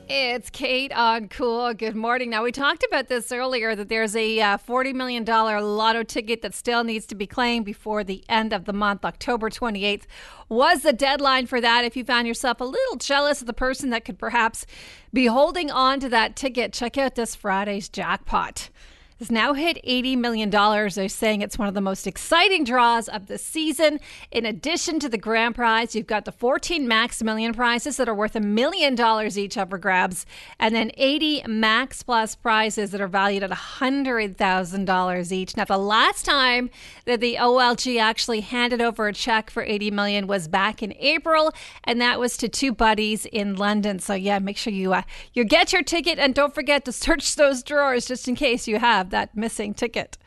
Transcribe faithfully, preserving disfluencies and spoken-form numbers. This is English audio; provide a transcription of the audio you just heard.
It's Kate on Cool. Good morning. Now, we talked about this earlier that there's a uh, forty million dollars lotto ticket that still needs to be claimed before the end of the month. October twenty-eighth was the deadline for that. If you found yourself a little jealous of the person that could perhaps be holding on to that ticket, check out this Friday's jackpot. Has now hit eighty million dollars. They're saying it's one of the most exciting draws of the season. In addition to the grand prize, you've got the fourteen max million prizes that are worth a million dollars each up for grabs, and then eighty max plus prizes that are valued at one hundred thousand dollars each. Now, the last time that the O L G actually handed over a check for eighty million dollars was back in April, and that was to two buddies in London. So yeah, make sure you uh, you get your ticket, and don't forget to search those drawers just in case you have that missing ticket.